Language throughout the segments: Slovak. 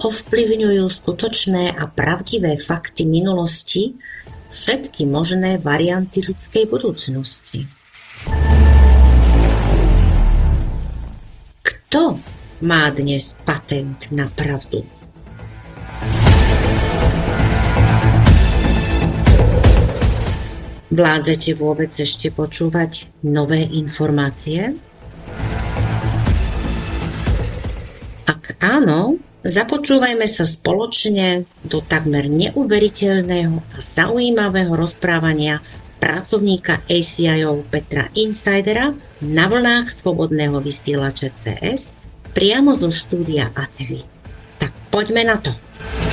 ovplyvňujú skutočné a pravdivé fakty minulosti všetky možné varianty ľudskej budúcnosti. Kto má dnes patent na pravdu? Vládzete vôbec ešte počúvať nové informácie? Ak áno, započúvajme sa spoločne do takmer neuveriteľného a zaujímavého rozprávania pracovníka ACIO Petra Insidera na vlnách Slobodného vysielača CS priamo zo štúdia ATV. Tak poďme na to.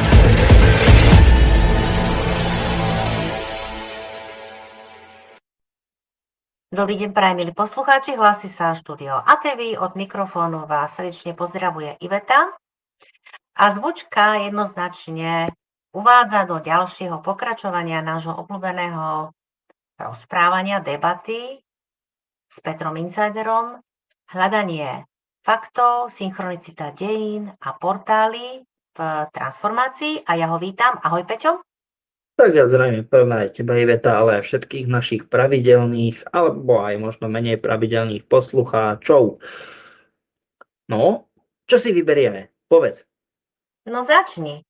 Dobrý deň, prajem, milí poslucháči, hlási sa štúdio ATV, od mikrofónu vás srdečne pozdravuje Iveta a zvučka jednoznačne uvádza do ďalšieho pokračovania nášho obľúbeného rozprávania, debaty s Petrom Insiderom, hľadanie faktov, synchronicita dejín a portály v transformácii a ja ho vítam. Ahoj, Peťo. Tak ja zdravím prvom aj teba, Iveta, ale aj všetkých našich pravidelných, alebo aj možno menej pravidelných poslucháčov. No, čo si vyberieme? Povedz. No začni.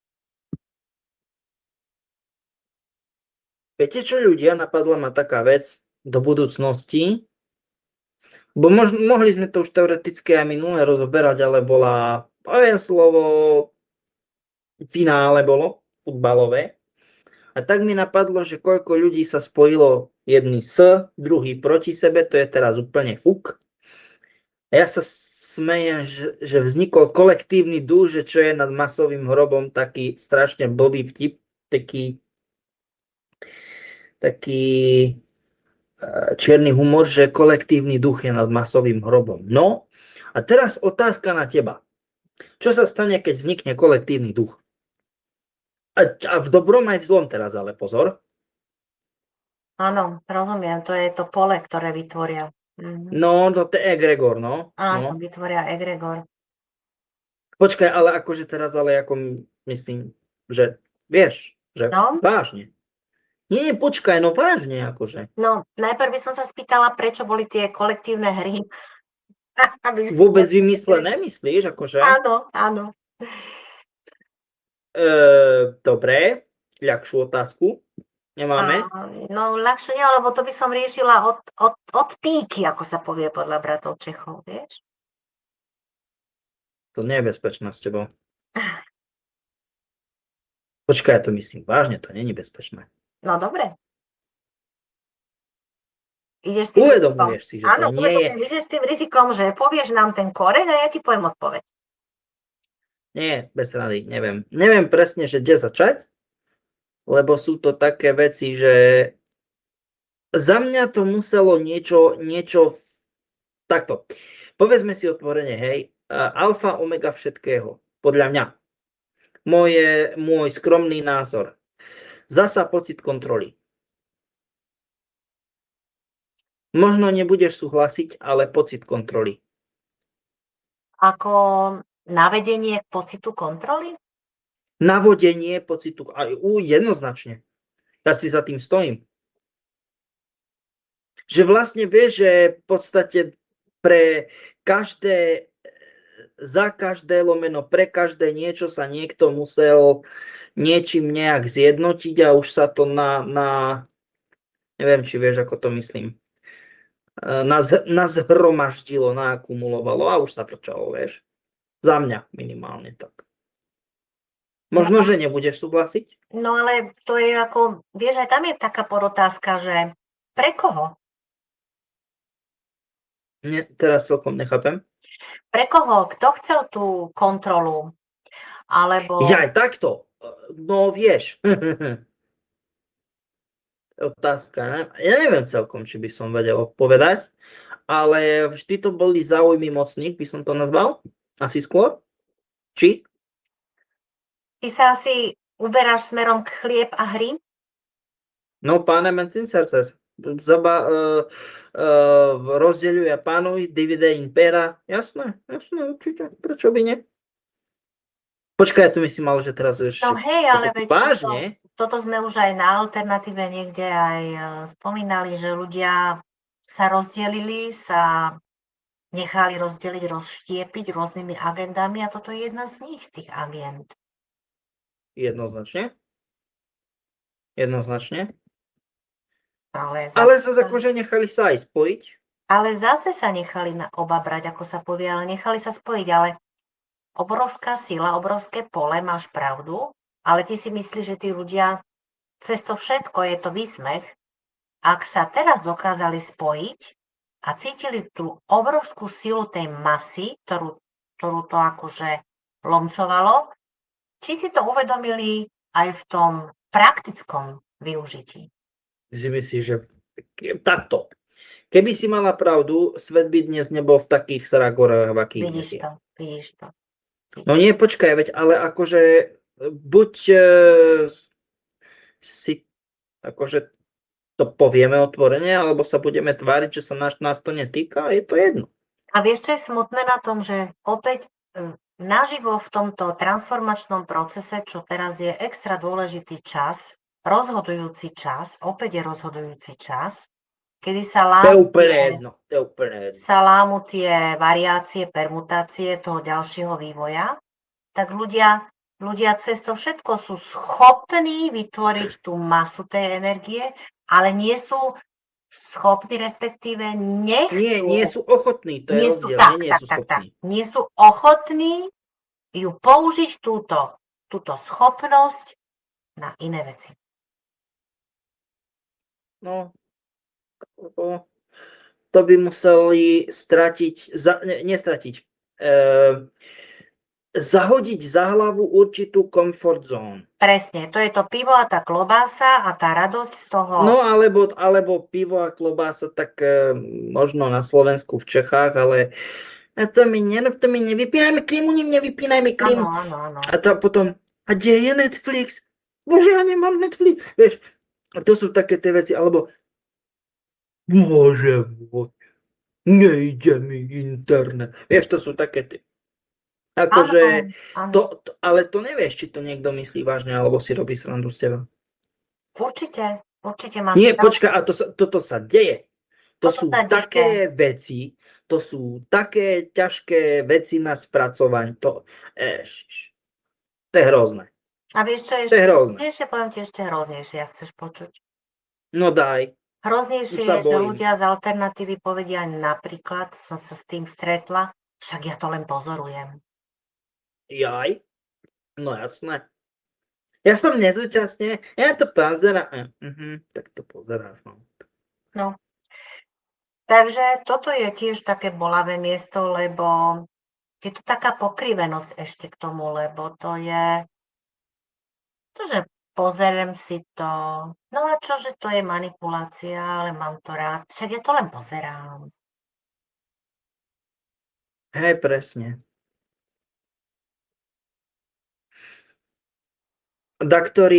Viete čo, ľudia, napadla ma taká vec do budúcnosti, bo mohli sme to už teoreticky aj minulé rozoberať, ale poviem slovo, finále bolo, futbalové. A tak mi napadlo, že koľko ľudí sa spojilo jedni druhý proti sebe, to je teraz úplne fuk. A ja sa smejem, že vznikol kolektívny duch, že čo je nad masovým hrobom, taký strašne blbý vtip, taký čierny humor, že kolektívny duch je nad masovým hrobom. No, a teraz otázka na teba. Čo sa stane, keď vznikne kolektívny duch? A v dobrom aj v zlom teraz, ale pozor. Áno, rozumiem, to je to pole, ktoré vytvoria. No, to je egregor, no. Áno, vytvoria egregor. Počkaj, ale akože teraz, myslím, že vieš, že vážne. Nie, počkaj, no vážne, akože. No, najprv by som sa spýtala, prečo boli tie kolektívne hry. Vôbec vymyslené, myslíš, akože? Áno, áno. Dobre, ľahšiu otázku nemáme? No, ľahšiu nie, lebo to by som riešila od píky, ako sa povie podľa bratov Čechov, vieš? To nie je bezpečné s tebou. Počkaj, ja to myslím vážne, to nie je bezpečné. No, dobre. Uvedomuješ si, že áno, to nie je... Ideš s tým rizikom, že povieš nám ten koreň a ja ti poviem odpoveď. Nie, bez rady, neviem. Neviem presne, že kde začať, lebo sú to také veci, že za mňa to muselo niečo takto. Povedzme si otvorene, hej, alfa, omega všetkého, podľa mňa. Môj skromný názor. Zasa pocit kontroly. Možno nebudeš súhlasiť, ale pocit kontroly. Ako navedenie k pocitu kontroly? Navodenie pocitu, jednoznačne. Ja si za tým stojím. Že vlastne vieš, že v podstate za každé lomeno, pre každé niečo sa niekto musel niečím nejak zjednotiť a už sa to neviem, či vieš, ako to myslím, nazhromaždilo, naakumulovalo a už sa prčalo, vieš. Za mňa minimálne tak. Možno, že nebudeš súhlasiť? No ale to je ako, vieš, aj tam je taká podotázka, že pre koho? Nie, teraz celkom nechápem. Pre koho? Kto chcel tú kontrolu? Alebo... Ja aj takto. No vieš. Otázka. Ja neviem celkom, či by som vedel odpovedať, ale vždy to boli záujmy mocných, by som to nazval. Asi skôr. Či? Ty sa asi uberáš smerom k chlieb a hry? No, pánem and sincerses. Rozdeľuje pánovi, divide impera. Jasné, určite. Prečo by nie? Počkaj, ja tu myslím, ale že teraz No ešte hej, ale veď vážne. toto sme už aj na alternatíve niekde aj spomínali, že ľudia sa rozdelili, sa nechali rozdeliť, rozštiepiť rôznymi agendami a toto je jedna z nich, z tých agend. Jednoznačne. Jednoznačne. Ale Ale zase, zase akože nechali sa aj spojiť. sa nechali na oba brať, ako sa povie, ale nechali sa spojiť, ale obrovská sila, obrovské pole, máš pravdu, ale ty si myslíš, že tí ľudia cez to všetko je to výsmech, ak sa teraz dokázali spojiť a cítili tú obrovskú silu tej masy, ktorú to akože lomcovalo, či si to uvedomili aj v tom praktickom využití. Si myslíš, že takto. Keby si mala pravdu, svet by dnes nebol v takých sragorách, v akých dnes je. Vidíš to. No nie, počkaj, veď, ale akože buď si akože to povieme otvorene, alebo sa budeme tváriť, že sa nás to netýka, a je to jedno. A vieš, čo je smutné na tom, že opäť naživo v tomto transformačnom procese, čo teraz je extra dôležitý čas, rozhodujúci čas, opäť je rozhodujúci čas, kedy sa To je úplne jedno. lámu tie variácie, permutácie toho ďalšieho vývoja, tak ľudia cez to všetko sú schopní vytvoriť tú masu tej energie, ale nie sú schopní, respektíve nechcú. Nie sú ochotní, to je Nie rozdiel. Nie sú schopní. Nie sú ochotní ju použiť túto schopnosť na iné veci. No, to by museli zahodiť za hlavu určitú comfort zone. Presne, to je to pivo a tá klobása a tá radosť z toho. No, alebo pivo a klobása, tak možno na Slovensku, v Čechách, ale to mi nevypínajme klímu. Áno. A to potom, a kde je Netflix? Bože, ja nemám Netflix. Vieš, a to sú také tie veci, alebo môže, nejde mi internet. Vieš, to sú také tie. Akože, áno. ale to nevieš, či to niekto myslí vážne, alebo si robí srandu z teba. Určite máš. Nie, počkaj, a toto sa deje. To sú sa deje. také veci, to sú také ťažké veci na spracovanie. To je hrozné. A vieš čo To je hrozné. ešte poviem ti ešte hroznejšie, ak chceš počuť. No daj. Hroznejšie Už sa je, že bojím. ľudia z alternatívy povedia napríklad, som sa s tým stretla, však ja to len pozorujem. Jaj? No jasné. Ja som nezúčastnený, ja to pozerám. Tak to pozeráš, no. No. Takže toto je tiež také bolavé miesto, lebo je tu taká pokrivenosť ešte k tomu, lebo to je to, že pozerám si to. No a čože to je manipulácia, ale mám to rád. Však ja to len pozerám. Hej, presne. Daktori